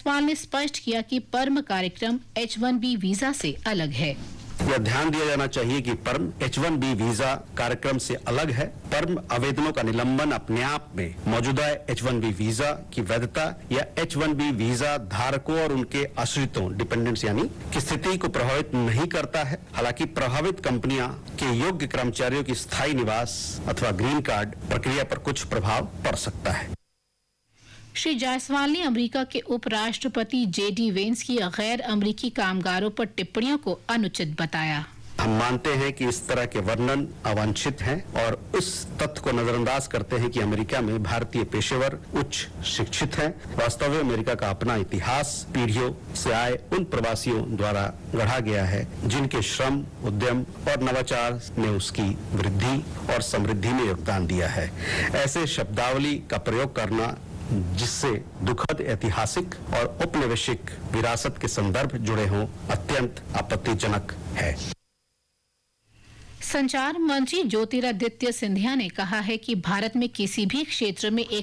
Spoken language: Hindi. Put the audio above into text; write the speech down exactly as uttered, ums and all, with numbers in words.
जायसवाल ने स्पष्ट किया कि पर्म कार्यक्रम एच वन बी वीजा से अलग है। यह ध्यान दिया जाना चाहिए कि पर्म एच वन बी वीजा कार्यक्रम से अलग है। पर्म आवेदनों का निलंबन अपने आप में मौजूदा एच वन बी वीजा की वैधता या एच वन बी वीजा धारकों और उनके आश्रितों डिपेंडेंट्स यानी की स्थिति को प्रभावित नहीं करता है। हालांकि प्रभावित कंपनियां के योग्य कर्मचारियों की स्थायी निवास अथवा ग्रीन कार्ड प्रक्रिया पर कुछ प्रभाव पड़ सकता है। श्री जायसवाल ने अमेरिका के उपराष्ट्रपति जे डी वेंस की गैर अमेरिकी कामगारों पर टिप्पणियों को अनुचित बताया। हम मानते हैं कि इस तरह के वर्णन अवांछित हैं और उस तथ्य को नजरअंदाज करते हैं कि अमेरिका में भारतीय पेशेवर उच्च शिक्षित हैं। वास्तव में अमेरिका का अपना इतिहास पीढ़ियों से आए उन प्रवासियों द्वारा गढ़ा गया है जिनके श्रम, उद्यम और नवाचार ने उसकी वृद्धि और समृद्धि में योगदान दिया है। ऐसे शब्दावली का प्रयोग करना जिससे दुखद ऐतिहासिक और औपनिवेशिक विरासत के संदर्भ जुड़े हों अत्यंत आपत्तिजनक है। संचार मंत्री ज्योतिरादित्य सिंधिया ने कहा है कि भारत में किसी भी क्षेत्र में एक